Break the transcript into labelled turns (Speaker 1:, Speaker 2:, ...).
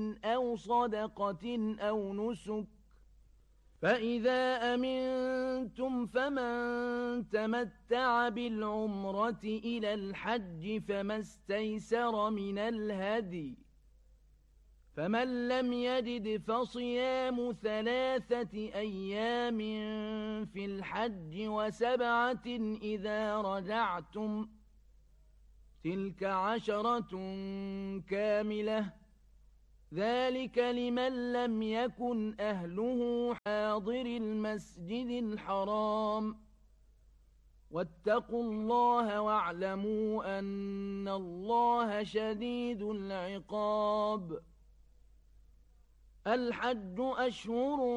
Speaker 1: أو صدقة أو نسك فإذا أمنتم فمن تمتع بالعمرة إلى الحج فما استيسر من الهدي فمن لم يجد فصيام 3 أيام في الحج و7 إذا رجعتم تلك 10 كاملة ذلك لمن لم يكن أهله حاضر المسجد الحرام واتقوا الله واعلموا أن الله شديد العقاب الحج أشهر